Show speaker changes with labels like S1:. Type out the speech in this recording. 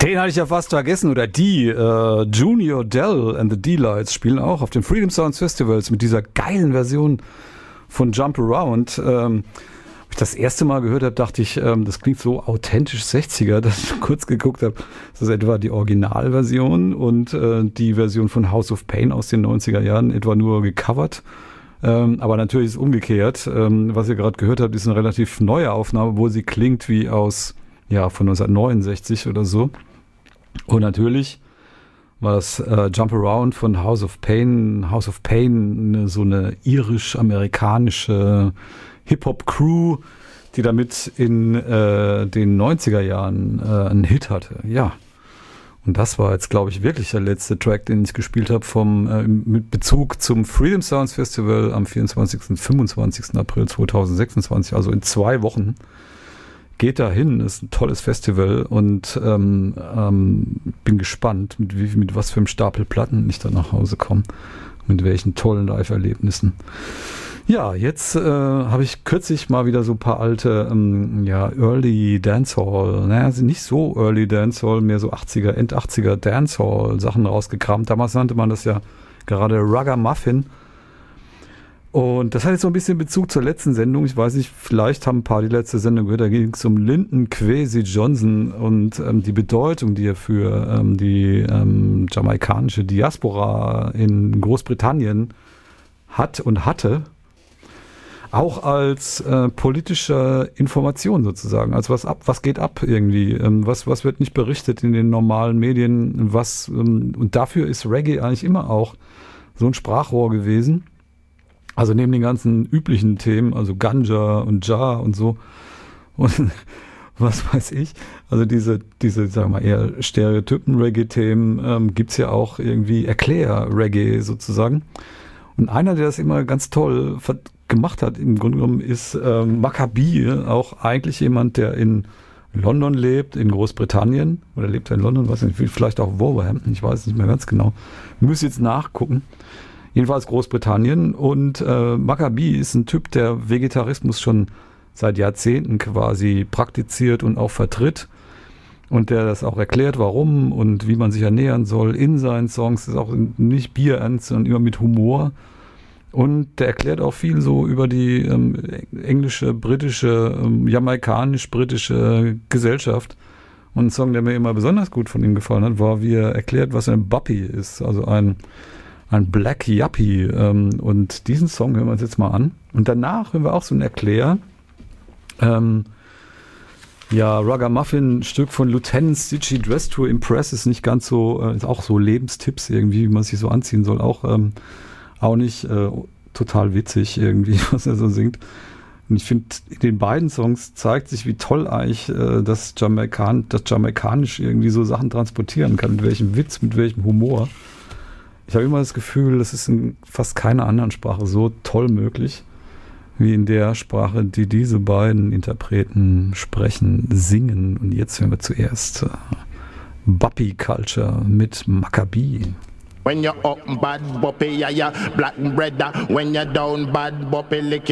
S1: Den hatte ich ja fast vergessen, oder die. Junior Dell and the Delights spielen auch auf den Freedom Sounds Festivals mit dieser geilen Version von Jump Around. Als ich das erste Mal gehört habe, dachte ich, das klingt so authentisch 60er, dass ich kurz geguckt habe. Das ist etwa die Originalversion und die Version von House of Pain aus den 90er Jahren etwa nur gecovert. Aber natürlich ist es umgekehrt. Was ihr gerade gehört habt, ist eine relativ neue Aufnahme, wo sie klingt wie aus von 1969 oder so. Und natürlich war das Jump Around von House of Pain so eine irisch-amerikanische Hip-Hop-Crew, die damit in den 90er Jahren einen Hit hatte. Ja. Und das war jetzt, glaube ich, wirklich der letzte Track, den ich gespielt habe mit Bezug zum Freedom Sounds Festival am 24. und 25. April 2026, also in 2 Wochen. Geht da hin, ist ein tolles Festival und bin gespannt, mit was für einem Stapel Platten ich da nach Hause komme, mit welchen tollen Live-Erlebnissen. Ja, jetzt habe ich kürzlich mal wieder so ein paar alte Early Dancehall, also nicht so Early Dancehall, mehr so 80er, End 80er Dancehall Sachen rausgekramt. Damals nannte man das ja gerade Ragamuffin. Und das hat jetzt so ein bisschen Bezug zur letzten Sendung. Ich weiß nicht, vielleicht haben ein paar die letzte Sendung gehört. Da ging es um Lyndon Kwesi Johnson und die Bedeutung, die er für die jamaikanische Diaspora in Großbritannien hat und hatte. Auch als politische Information sozusagen. Also was geht ab irgendwie? Was wird nicht berichtet in den normalen Medien? Und dafür ist Reggae eigentlich immer auch so ein Sprachrohr gewesen. Also neben den ganzen üblichen Themen, also Ganja und Ja und so und was weiß ich, also diese sagen wir mal, eher Stereotypen-Reggae-Themen gibt es ja auch irgendwie Erklär-Reggae sozusagen. Und einer, der das immer ganz toll gemacht hat, im Grunde genommen, ist Maccabi, auch eigentlich jemand, der in London lebt, in Großbritannien, oder lebt er in London, weiß nicht, vielleicht auch Wolverhampton, ich weiß nicht mehr ganz genau. Müsste jetzt nachgucken. Jedenfalls Großbritannien und Maccabi ist ein Typ, der Vegetarismus schon seit Jahrzehnten quasi praktiziert und auch vertritt und der das auch erklärt, warum und wie man sich ernähren soll in seinen Songs. Das ist auch nicht bierernst, sondern immer mit Humor und der erklärt auch viel so über die englische, britische, jamaikanisch-britische Gesellschaft. Und ein Song, der mir immer besonders gut von ihm gefallen hat, war, wie er erklärt, was ein Buppy ist, also ein Black Yuppie. Und diesen Song hören wir uns jetzt mal an. Und danach hören wir auch so ein Erklär. Ragamuffin, Stück von Lieutenant Stitchy, Dress to Impress, ist nicht ganz so, ist auch so Lebenstipps irgendwie, wie man sich so anziehen soll. Auch nicht total witzig irgendwie, was er so singt. Und ich finde, in den beiden Songs zeigt sich, wie toll eigentlich das Jamaikanisch irgendwie so Sachen transportieren kann. Mit welchem Witz, mit welchem Humor. Ich habe immer das Gefühl, das ist in fast keiner anderen Sprache so toll möglich, wie in der Sprache, die diese beiden Interpreten sprechen, singen. Und jetzt hören wir zuerst Buppy Culture mit Maccabi.
S2: When you're up, bad boppy, yeah, black bread. When you're down, bad boppy, lick